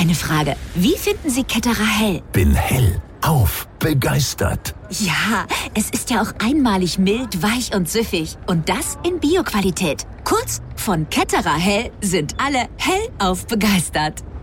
eine Frage. Wie finden Sie Ketterer Hell? Bin hellauf begeistert. Ja, es ist ja auch einmalig mild, weich und süffig. Und das in Bio-Qualität. Kurz, von Ketterer Hell sind alle hellauf begeistert.